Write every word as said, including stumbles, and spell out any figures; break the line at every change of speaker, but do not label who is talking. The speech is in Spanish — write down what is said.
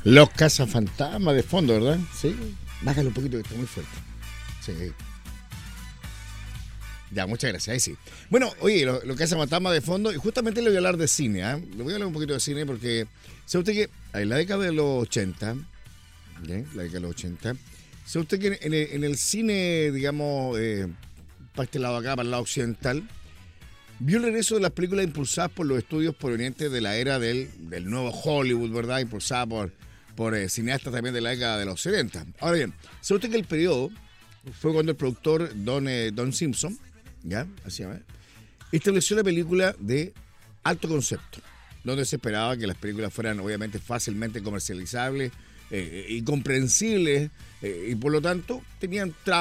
Los cazafantasmas de fondo, ¿verdad? Sí. Bájalo un poquito que está muy fuerte. Sí. Ya, muchas gracias. Ahí sí. Bueno, oye, lo, lo cazafantasmas de fondo, y justamente le voy a hablar de cine, ¿eh? Le voy a hablar un poquito de cine porque, ¿sabe usted que en la década de los ochenta, ¿bien? La década de los ochenta, ¿sabe usted que en el, en el cine, digamos, eh, para este lado acá, para el lado occidental, vio el regreso de las películas impulsadas por los estudios provenientes de la era del, del nuevo Hollywood, ¿verdad? Impulsada por, por eh, cineastas también de la década de los setenta. Ahora bien, ¿sabe usted que el periodo fue cuando el productor Don, eh, Don Simpson, ¿ya? Así se llama, estableció la película de alto concepto, donde se esperaba que las películas fueran obviamente fácilmente comercializables eh, y comprensibles, eh, y por lo tanto tenían tramas